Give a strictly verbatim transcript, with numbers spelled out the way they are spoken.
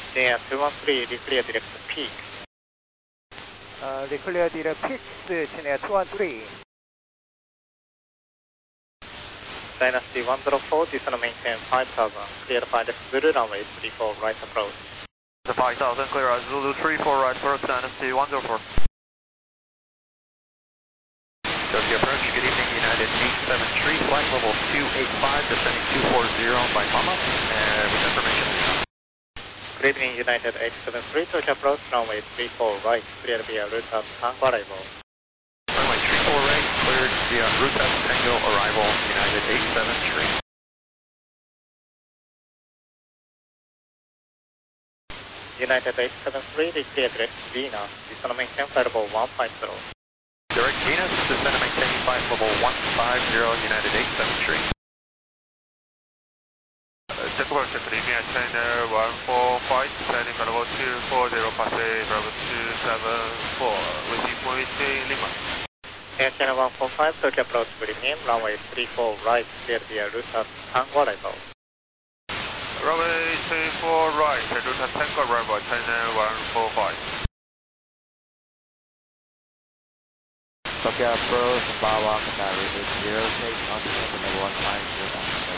Yeah, two one three, declare direct peak. Uh, declare direct peak, China two one three. Dynasty one zero four, descend and maintain five thousand, clear five Zulu, runway three four, right approach. The five thousand, clear out Zulu three four, right approach, Dynasty one zero four. Tokyo approach, good evening, United eight seven three, flight level two eight five, descending two four zero by Mama, and with information. Good evening, United eight seven three, Tokyo approach, runway three four, right, clear via route at Tango arrival. Runway three four, right, cleared via route at Tango arrival, United eight seven three. United eight seven three, declare direct Venus, descend and maintain flight level one five zero. Direct Venus, descend and maintain flight level one five zero, United eight seven three. Typical China China one four five, descending level two four zero, passing level two seven four, within point Lima. Air China one four five, Tokyo approach, good evening, runway three four, right, clear via route at Tango arrival. Runway three four, right, route at Tango arrival, China one four five. Tokyo approach, Bawa, Qatari eight zero, take on the one five zero.